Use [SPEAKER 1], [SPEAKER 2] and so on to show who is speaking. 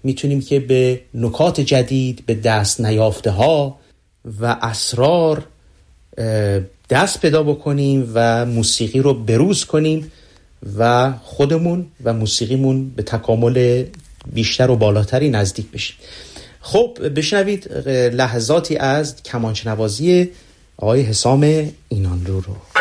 [SPEAKER 1] میتونیم که به نکات جدید، به دست نیافته ها و اسرار دست پیدا بکنیم و موسیقی رو بروز کنیم و خودمون و موسیقیمون به تکامل بیشتر و بالاتری نزدیک بشیم. خب بشنوید لحظاتی از کمانچه نوازی آقای حسام اینانلو رو.